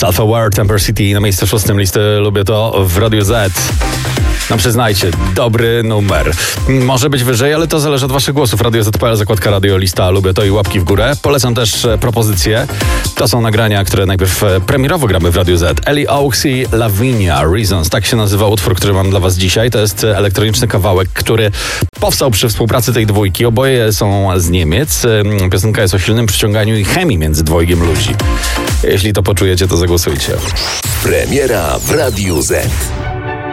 Self-Aware, Temper City na miejsce 6 listy Lubię to w Radiu Z. No przyznajcie, dobry numer. Może być wyżej, ale to zależy od waszych głosów. Radio Z.pl, zakładka radio, lista Lubię to i łapki w górę. Polecam też propozycje. To są nagrania, które najpierw premierowo gramy w Radiu Z. Ellie Oaks i Lavinia, Reasons. Tak się nazywa utwór, który mam dla was dzisiaj. To jest elektroniczny kawałek, który powstał przy współpracy tej dwójki. Oboje są z Niemiec. Piosenka jest o silnym przyciąganiu i chemii między dwojgiem ludzi. Jeśli to poczujecie, to zagłosujcie. Premiera w Radiu Z.